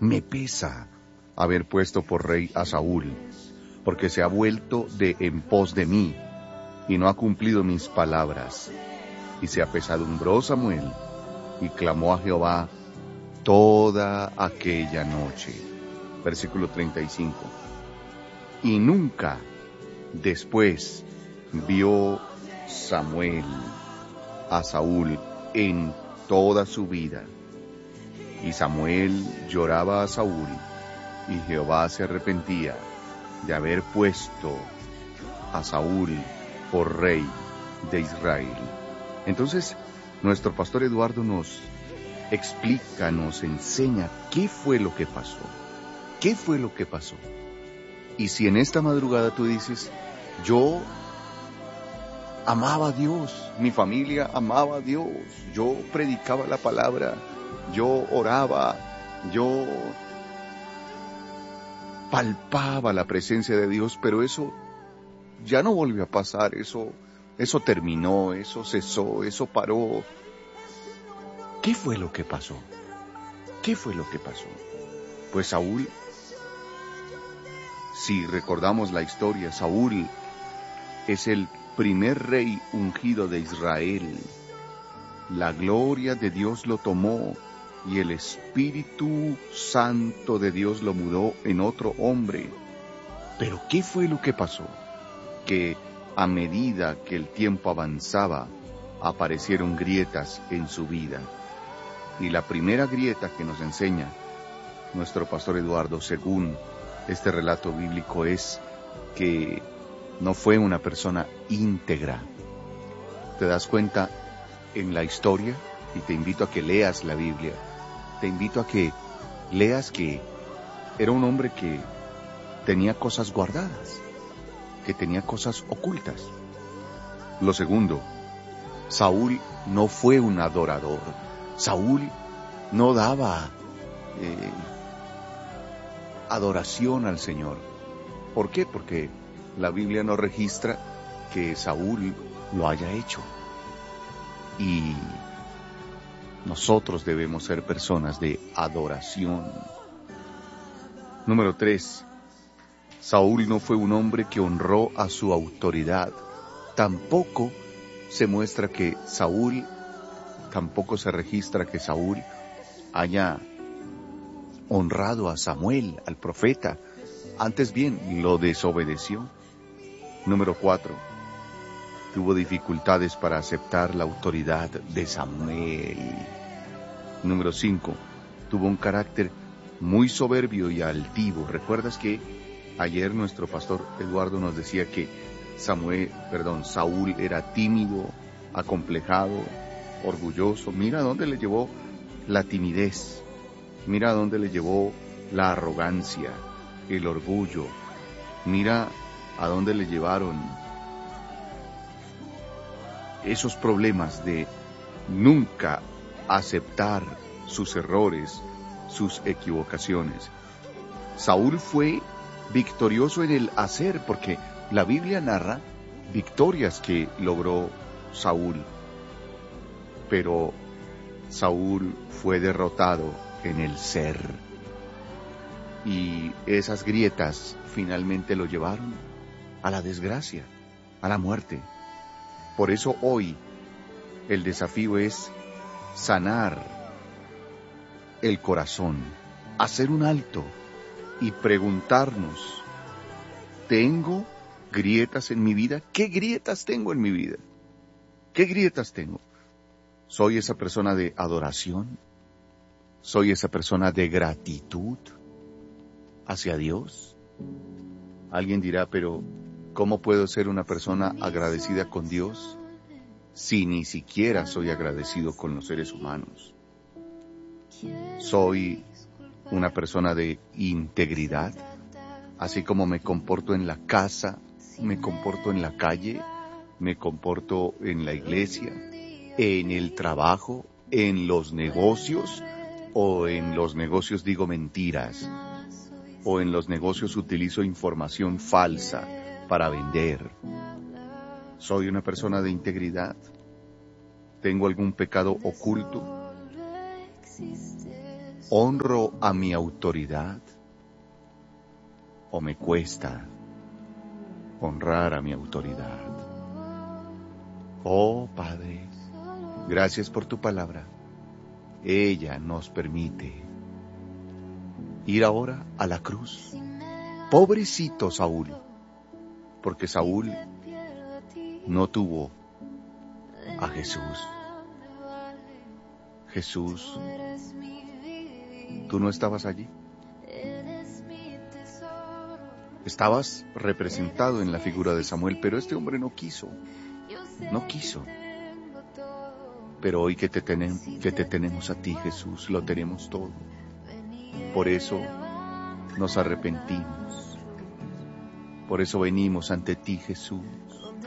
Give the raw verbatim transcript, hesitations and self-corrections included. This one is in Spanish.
Me pesa haber puesto por rey a Saúl, porque se ha vuelto de en pos de mí, y no ha cumplido mis palabras. Y se apesadumbró Samuel, y clamó a Jehová toda aquella noche. Versículo treinta y cinco. Y nunca después vio Samuel a Saúl en toda su vida. Y Samuel lloraba a Saúl, y Jehová se arrepentía de haber puesto a Saúl por rey de Israel. Entonces, nuestro pastor Eduardo nos explica, nos enseña qué fue lo que pasó. ¿Qué fue lo que pasó? Y si en esta madrugada tú dices, yo amaba a Dios, mi familia amaba a Dios, yo predicaba la palabra, yo oraba, yo palpaba la presencia de Dios, pero eso ya no volvió a pasar, eso, eso terminó, eso cesó, eso paró. ¿Qué fue lo que pasó? ¿Qué fue lo que pasó? Pues Saúl, si recordamos la historia, Saúl es el primer rey ungido de Israel. La gloria de Dios lo tomó y el Espíritu Santo de Dios lo mudó en otro hombre. Pero ¿qué fue lo que pasó? Que a medida que el tiempo avanzaba, aparecieron grietas en su vida. Y la primera grieta que nos enseña nuestro pastor Eduardo, según este relato bíblico, es que no fue una persona íntegra. ¿Te das cuenta en la historia? Y te invito a que leas la Biblia. Te invito a que leas que era un hombre que tenía cosas guardadas, que tenía cosas ocultas. Lo segundo, Saúl no fue un adorador. Saúl no daba eh, adoración al Señor. ¿Por qué? Porque la Biblia no registra que Saúl lo haya hecho. Y nosotros debemos ser personas de adoración. Número tres, Saúl no fue un hombre que honró a su autoridad. Tampoco se muestra que Saúl, tampoco se registra que Saúl haya honrado a Samuel, al profeta. Antes bien, lo desobedeció. Número cuatro, tuvo dificultades para aceptar la autoridad de Samuel. Número cinco, tuvo un carácter muy soberbio y altivo. ¿Recuerdas que ayer nuestro pastor Eduardo nos decía que Samuel, perdón, Saúl era tímido, acomplejado, orgulloso? Mira a dónde le llevó la timidez, mira a dónde le llevó la arrogancia, el orgullo, mira a dónde le llevaron esos problemas de nunca aceptar sus errores, sus equivocaciones. Saúl fue victorioso en el hacer, porque la Biblia narra victorias que logró Saúl, pero Saúl fue derrotado en el ser, y esas grietas finalmente lo llevaron a la desgracia, a la muerte. Por eso hoy el desafío es sanar el corazón, hacer un alto y preguntarnos, ¿tengo grietas en mi vida? ¿Qué grietas tengo en mi vida? ¿Qué grietas tengo? ¿Soy esa persona de adoración? ¿Soy esa persona de gratitud hacia Dios? Alguien dirá, pero ¿cómo puedo ser una persona agradecida con Dios si ni siquiera soy agradecido con los seres humanos? ¿Soy una persona de integridad? Así como me comporto en la casa, me comporto en la calle, me comporto en la iglesia, en el trabajo, en los negocios, o en los negocios digo mentiras, o en los negocios utilizo información falsa para vender. ¿Soy una persona de integridad? ¿Tengo algún pecado oculto? ¿Honro a mi autoridad o me cuesta honrar a mi autoridad? Oh Padre, gracias por tu palabra. Ella nos permite ir ahora a la cruz. Pobrecito Saúl, porque Saúl no tuvo a Jesús. Jesús, ¿tú no estabas allí? Estabas representado en la figura de Samuel, pero este hombre no quiso, no quiso. Pero hoy que te, tenem, que te tenemos a ti, Jesús, lo tenemos todo. Por eso nos arrepentimos. Por eso venimos ante ti, Jesús.